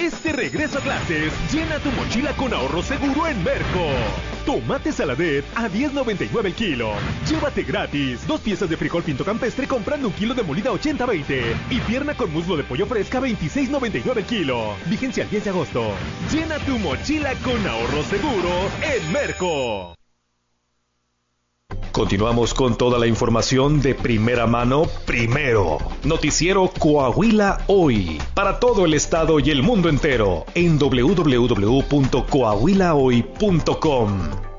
este regreso a clases, llena tu mochila con ahorro seguro en Merco. Tomate saladet a $10.99 el kilo. Llévate gratis 2 piezas de frijol pinto campestre comprando 1 kilo de molida 80-20 y pierna con muslo de pollo fresca 26.99 el kilo. Vigencia el 10 de agosto. Llena tu mochila con ahorro seguro en Merco. Continuamos con toda la información de primera mano, primero. Noticiero Coahuila Hoy. Para todo el estado y el mundo entero en www.coahuilahoy.com.